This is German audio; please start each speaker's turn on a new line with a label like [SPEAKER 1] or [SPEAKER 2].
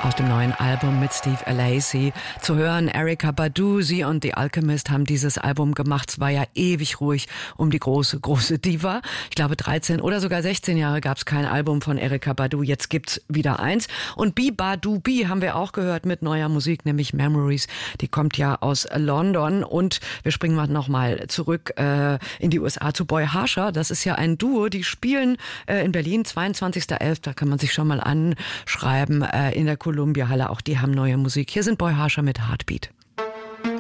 [SPEAKER 1] aus dem neuen Album mit Steve Lacy. Zu hören, Erykah Badu, sie und The Alchemist haben dieses Album gemacht. Es war ja ewig ruhig um die große Diva. Ich glaube 13 oder sogar 16 Jahre gab es kein Album von Erykah Badu. Jetzt gibt's wieder eins. Und Bi Badu Bi haben wir auch gehört mit neuer Musik, nämlich Memories. Die kommt ja aus London. Und wir springen mal nochmal zurück in die USA zu Boy Harsher. Das ist ja ein Duo, die spielen in Berlin, 22.11. Da kann man sich schon mal anschreiben in der Columbia Halle. Auch die haben neue Musik. Hier sind Boy Harsher mit Heartbeat.